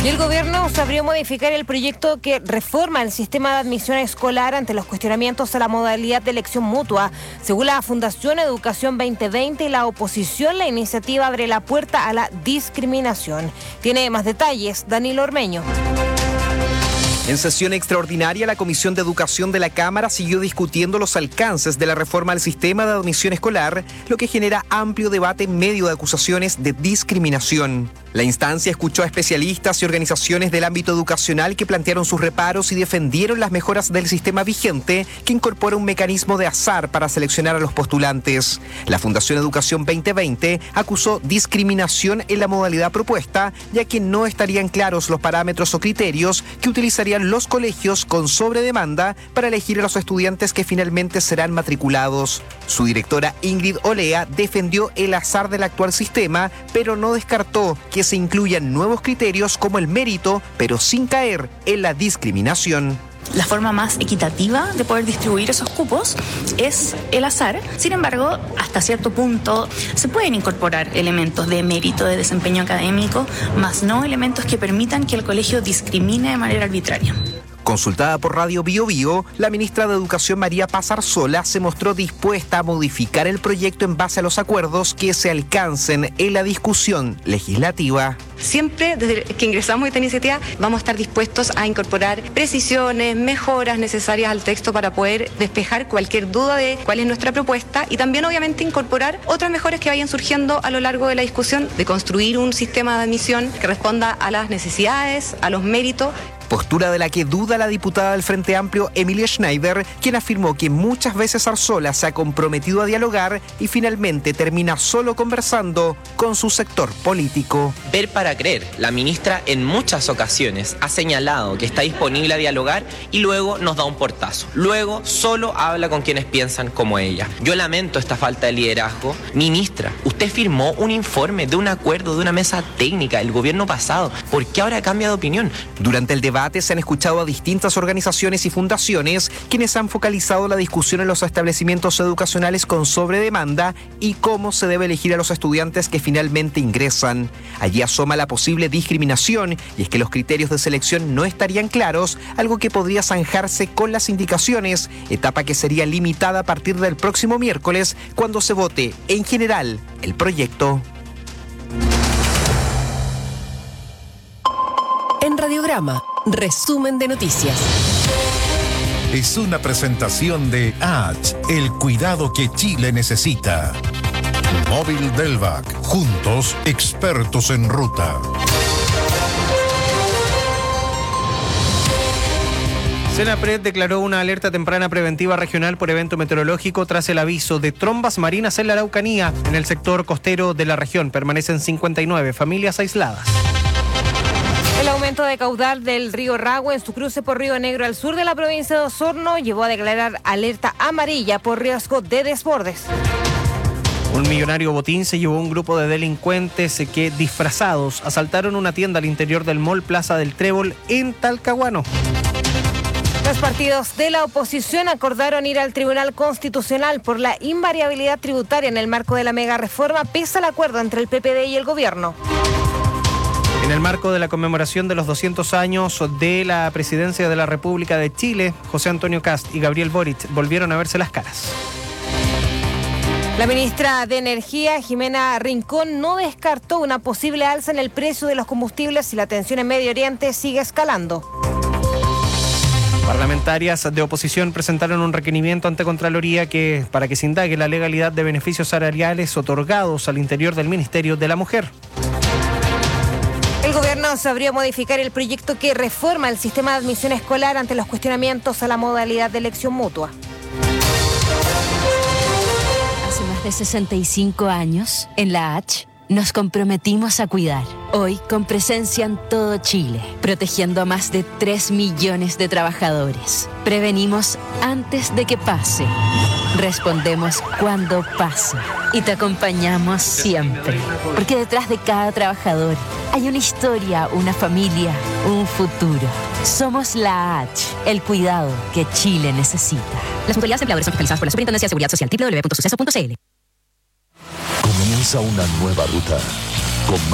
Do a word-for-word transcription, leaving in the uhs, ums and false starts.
Y el gobierno se abrió a modificar el proyecto que reforma el sistema de admisión escolar ante los cuestionamientos a la modalidad de elección mutua. Según la Fundación Educación veinte veinte y la oposición, la iniciativa abre la puerta a la discriminación. Tiene más detalles Danilo Ormeño. En sesión extraordinaria, la Comisión de Educación de la Cámara siguió discutiendo los alcances de la reforma al sistema de admisión escolar, lo que genera amplio debate en medio de acusaciones de discriminación. La instancia escuchó a especialistas y organizaciones del ámbito educacional que plantearon sus reparos y defendieron las mejoras del sistema vigente, que incorpora un mecanismo de azar para seleccionar a los postulantes. La Fundación Educación veinte veinte acusó discriminación en la modalidad propuesta, ya que no estarían claros los parámetros o criterios que utilizarían los colegios con sobredemanda para elegir a los estudiantes que finalmente serán matriculados. Su directora Ingrid Olea defendió el azar del actual sistema, pero no descartó que se incluyan nuevos criterios como el mérito, pero sin caer en la discriminación. La forma más equitativa de poder distribuir esos cupos es el azar. Sin embargo, hasta cierto punto se pueden incorporar elementos de mérito, de desempeño académico, más no elementos que permitan que el colegio discrimine de manera arbitraria. Consultada por Radio Bio Bio, la ministra de Educación María Paz Arzola se mostró dispuesta a modificar el proyecto en base a los acuerdos que se alcancen en la discusión legislativa. Siempre desde que ingresamos a esta iniciativa vamos a estar dispuestos a incorporar precisiones, mejoras necesarias al texto para poder despejar cualquier duda de cuál es nuestra propuesta y también obviamente incorporar otras mejoras que vayan surgiendo a lo largo de la discusión, de construir un sistema de admisión que responda a las necesidades, a los méritos. Postura de la que duda la diputada del Frente Amplio, Emilia Schneider, quien afirmó que muchas veces Arzola se ha comprometido a dialogar y finalmente termina solo conversando con su sector político. Ver para creer. La ministra en muchas ocasiones ha señalado que está disponible a dialogar y luego nos da un portazo. Luego solo habla con quienes piensan como ella. Yo lamento esta falta de liderazgo. Ministra, usted firmó un informe de un acuerdo de una mesa técnica del gobierno pasado. ¿Por qué ahora cambia de opinión? Durante el debate se han escuchado a distintas organizaciones y fundaciones quienes han focalizado la discusión en los establecimientos educacionales con sobredemanda y cómo se debe elegir a los estudiantes que finalmente ingresan. Allí asoma la posible discriminación, y es que los criterios de selección no estarían claros, algo que podría zanjarse con las indicaciones, etapa que sería limitada a partir del próximo miércoles cuando se vote en general el proyecto. En Radiograma, resumen de noticias. Es una presentación de H, el cuidado que Chile necesita. Móvil Delvac, juntos, expertos en ruta. Senapred declaró una alerta temprana preventiva regional por evento meteorológico tras el aviso de trombas marinas en la Araucanía. En el sector costero de la región permanecen cincuenta y nueve familias aisladas. El aumento de caudal del río Ragua en su cruce por Río Negro al sur de la provincia de Osorno llevó a declarar alerta amarilla por riesgo de desbordes. Un millonario botín se llevó un grupo de delincuentes que, disfrazados, asaltaron una tienda al interior del Mall Plaza del Trébol en Talcahuano. Los partidos de la oposición acordaron ir al Tribunal Constitucional por la invariabilidad tributaria en el marco de la mega reforma, pese al acuerdo entre el P P D y el gobierno. En el marco de la conmemoración de los doscientos años de la presidencia de la República de Chile, José Antonio Kast y Gabriel Boric volvieron a verse las caras. La ministra de Energía, Jimena Rincón, no descartó una posible alza en el precio de los combustibles si la tensión en Medio Oriente sigue escalando. Parlamentarias de oposición presentaron un requerimiento ante Contraloría que, para que se indague la legalidad de beneficios salariales otorgados al interior del Ministerio de la Mujer. El gobierno se abrió a modificar el proyecto que reforma el sistema de admisión escolar ante los cuestionamientos a la modalidad de elección mutua. Hace más de sesenta y cinco años, en la H, nos comprometimos a cuidar. Hoy, con presencia en todo Chile, protegiendo a más de tres millones de trabajadores. Prevenimos antes de que pase. Respondemos cuando pasa. Y te acompañamos siempre. Porque detrás de cada trabajador hay una historia, una familia, un futuro. Somos la H, el cuidado que Chile necesita. Las mutualidades de empleadores son fiscalizadas por la Superintendencia de Seguridad Social. doble u doble u doble u punto suceso punto c l. Comienza una nueva ruta con